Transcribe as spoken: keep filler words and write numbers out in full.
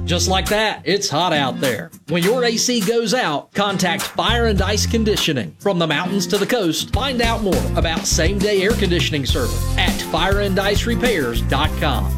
Just like that, it's hot out there. When your A C goes out, contact Fire and Ice Conditioning. From the mountains to the coast, find out more about same-day air conditioning service at fire and ice repairs dot com.